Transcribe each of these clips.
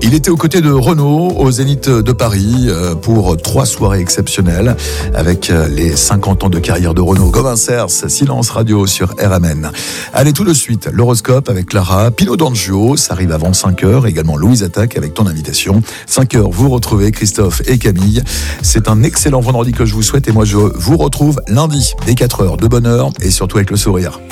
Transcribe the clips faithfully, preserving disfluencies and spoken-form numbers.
Il était aux côtés de Renaud au Zénith de Paris pour trois soirées exceptionnelles avec les cinquante ans de carrière de Renaud. Gobain Cers, Silence Radio sur R M N. Allez, tout de suite, l'horoscope avec Clara. Pino D'Angio, ça arrive avant cinq heures. Également Louise Attaque avec ton invitation. cinq heures, vous retrouvez Christophe et Camille. C'est un excellent vendredi que je vous souhaite et moi je vous retrouve lundi dès quatre heures de bonne heure et surtout avec le sourire.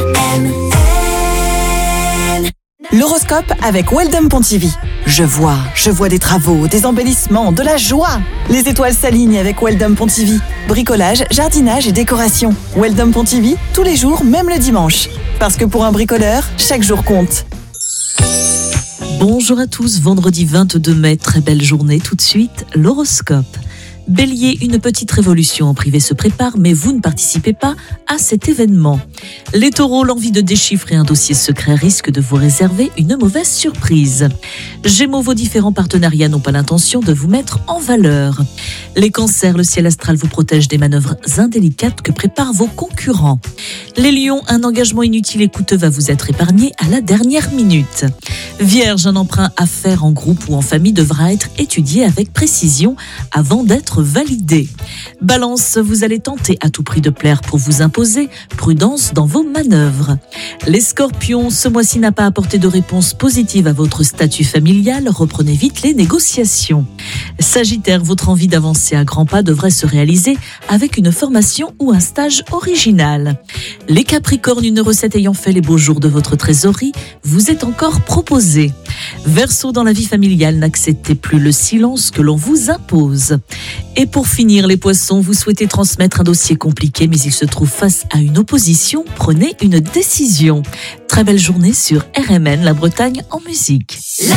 L'horoscope avec Weldom Pontivy. Je vois, je vois des travaux, des embellissements, de la joie. Les étoiles s'alignent avec Weldom Pontivy. Bricolage, jardinage et décoration. Weldom Pontivy, tous les jours, même le dimanche. Parce que pour un bricoleur, chaque jour compte. Bonjour à tous, vendredi vingt-deux mai, très belle journée. Tout de suite, l'horoscope. Bélier, une petite révolution en privé se prépare, mais vous ne participez pas à cet événement. Les taureaux, l'envie de déchiffrer un dossier secret risque de vous réserver une mauvaise surprise. Gémeaux, vos différents partenariats n'ont pas l'intention de vous mettre en valeur. Les cancers, le ciel astral vous protège des manœuvres indélicates que préparent vos concurrents. Les lions, un engagement inutile et coûteux va vous être épargné à la dernière minute. Vierge, un emprunt à faire en groupe ou en famille devra être étudié avec précision avant d'être validé. Balance, vous allez tenter à tout prix de plaire pour vous imposer. Prudence dans vos manœuvres. Les scorpions, ce mois-ci n'a pas apporté de réponse positive à votre statut familial. Reprenez vite les négociations. Sagittaire, votre envie d'avancer à grands pas devrait se réaliser avec une formation ou un stage original. Les capricornes, une recette ayant fait les beaux jours de votre trésorerie vous est encore proposée. Verseau, dans la vie familiale, n'acceptez plus le silence que l'on vous impose. Et pour finir, les poissons, vous souhaitez transmettre un dossier compliqué, mais il se trouve face à une opposition. Prenez une décision. Très belle journée sur R M N, la Bretagne en musique. La